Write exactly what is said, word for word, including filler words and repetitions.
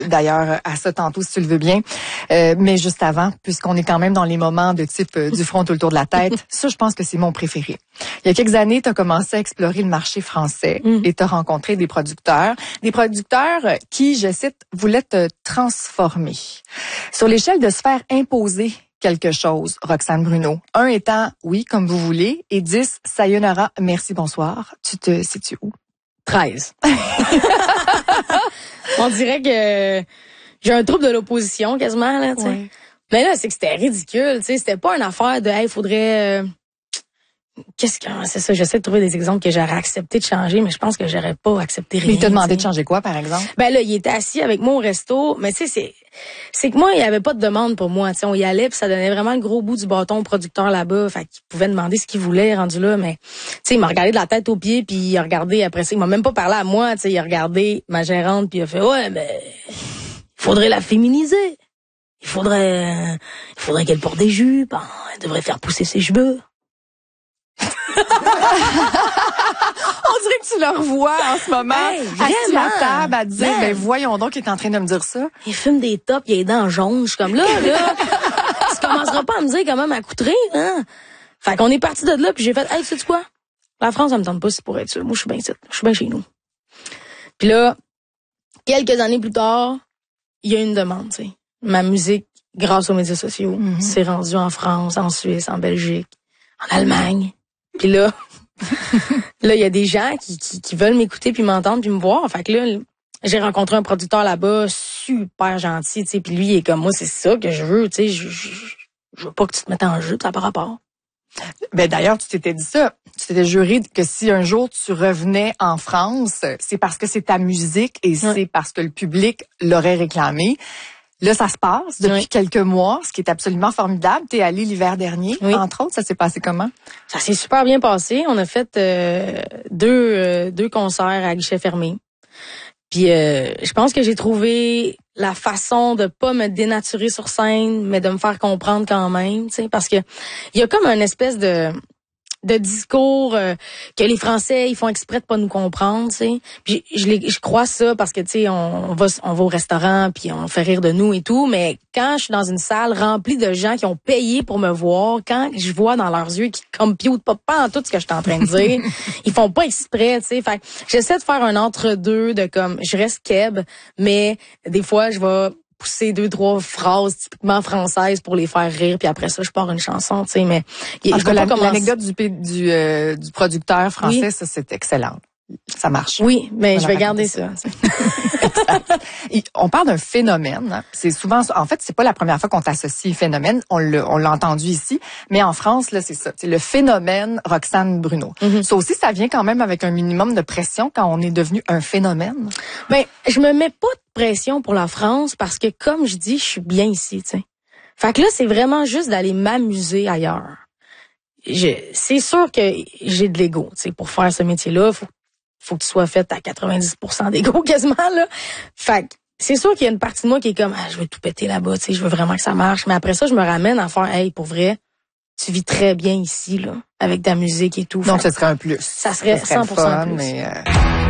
d'ailleurs à ça tantôt si tu le veux bien. Euh, mais juste avant, puisqu'on est quand même dans les moments de type euh, du front tout le tour de la tête, ça je pense que c'est mon préféré. Il y a quelques années, tu as commencé à explorer le marché français mm. et tu as rencontré des producteurs, des producteurs qui, je cite, voulaient te transformer. Sur l'échelle de se faire imposer quelque chose, Roxane Bruno. Un étant oui, comme vous voulez, et dix, sayonara, merci, bonsoir. Tu te situes où? treize. On dirait que j'ai un trouble de l'opposition quasiment, là, tu sais. Ouais. Mais là, c'est que c'était ridicule, tu sais. C'était pas une affaire de, hey, faudrait... Euh... Qu'est-ce que c'est ça? J'essaie de trouver des exemples que j'aurais accepté de changer, mais je pense que j'aurais pas accepté rien. Mais il t'a demandé de changer quoi, par exemple? Ben là, il était assis avec moi au resto, mais tu sais, c'est c'est que moi, il y avait pas de demande pour moi. Tu sais, on y allait, puis ça donnait vraiment le gros bout du bâton au producteur là-bas. Fait qu'il pouvait demander ce qu'il voulait, rendu là, mais tu sais, il m'a regardé de la tête aux pieds, puis il a regardé après ça. Il m'a même pas parlé à moi, tu sais, il a regardé ma gérante, puis il a fait ouais, mais il faudrait la féminiser. Il faudrait, euh, il faudrait qu'elle porte des jupes. Hein, elle devrait faire pousser ses cheveux. On dirait que tu le revois en ce moment, hey, assis à table à dire, ben voyons donc, il est en train de me dire ça. Il fume des tops, il a les dents jaunes. Je suis comme là, là, tu commenceras pas à me dire comment m'accouterer, hein. Fait qu'on est parti de là, puis j'ai fait, hey, tu sais quoi? La France, ça me tente pas si pour être sûr. Moi, je suis bien ici. Je suis bien chez nous. Puis là, quelques années plus tard, il y a une demande, tu sais. Ma musique, grâce aux médias sociaux, mm-hmm. s'est rendue en France, en Suisse, en Belgique, en Allemagne. Puis là, là, il y a des gens qui, qui, qui veulent m'écouter puis m'entendre puis me voir. Fait que là, j'ai rencontré un producteur là-bas super gentil, tu sais. Puis lui, il est comme moi, c'est ça que je veux, tu sais. Je, je, je veux pas que tu te mettes en jeu, ça n'a pas rapport. Ben d'ailleurs, tu t'étais dit ça. Tu t'étais juré que si un jour tu revenais en France, c'est parce que c'est ta musique et ouais. c'est parce que le public l'aurait réclamé. Là, ça se passe depuis oui. quelques mois, ce qui est absolument formidable. T'es allé l'hiver dernier, oui. entre autres. Ça s'est passé comment? Ça s'est super bien passé. On a fait euh, deux euh, deux concerts à guichet fermé. Puis euh, je pense que j'ai trouvé la façon de pas me dénaturer sur scène, mais de me faire comprendre quand même, tu sais, parce que il y a comme une espèce de de discours euh, que les Français ils font exprès de pas nous comprendre, tu sais. Puis je les je crois ça parce que tu sais on, on va on va au restaurant puis on fait rire de nous et tout, mais quand je suis dans une salle remplie de gens qui ont payé pour me voir, quand je vois dans leurs yeux qu'ils computent pas pas en tout ce que je suis en train de dire, ils font pas exprès, tu sais. Fait que j'essaie de faire un entre-deux de comme je reste keb, mais des fois je vais pousser deux trois phrases typiquement françaises pour les faire rire, puis après ça je pars une chanson, tu sais. Mais en tout cas, la, commencer... l'anecdote du du, euh, du producteur français, oui. ça c'est excellent. Ça marche. Oui, mais je vais garder ça. On parle d'un phénomène. Hein. C'est souvent, en fait, c'est pas la première fois qu'on t'associe phénomène. On l'a, on l'a entendu ici, mais en France, là, c'est ça. C'est le phénomène Roxane Bruno. Mm-hmm. Ça aussi, ça vient quand même avec un minimum de pression quand on est devenu un phénomène. Ben, je me mets pas de pression pour la France parce que, comme je dis, je suis bien ici, tu sais. Fait que là, c'est vraiment juste d'aller m'amuser ailleurs. Je, c'est sûr que j'ai de l'ego, tu sais, pour faire ce métier-là. Faut faut que tu sois faite à quatre-vingt-dix pour cent d'ego quasiment, là. Fait que c'est sûr qu'il y a une partie de moi qui est comme, ah, je veux tout péter là-bas, tu sais, je veux vraiment que ça marche. Mais après ça, je me ramène à faire, hey, pour vrai, tu vis très bien ici, là, avec ta musique et tout. Donc, ce serait un plus. Ça serait, ça serait cent pour cent fun, plus. Mais euh...